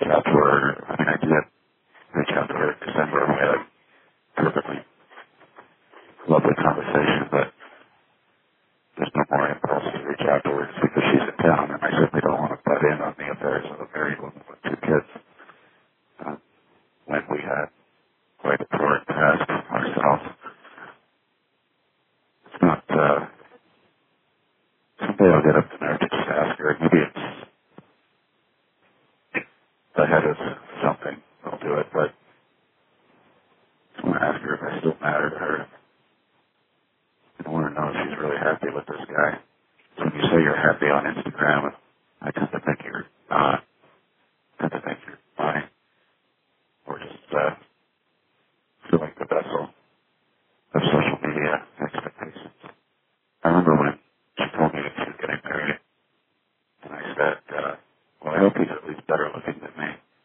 reach out to her. I mean, I did reach out to her in December. We had a perfectly lovely conversation, but there's no more impulse to reach out to her because she's in town, and I certainly don't want to butt in on the affairs of a married woman with two kids when we had quite a torrid task ourselves. It's not, someday I'll get up the nerve to just ask her. Maybe it's ahead of something. I'll do it, but I just want to ask her if I still matter to her. I want to know if she's really happy with this guy. So when you say you're happy on Instagram, I tend to think you're not. I tend to think you're lying. Or just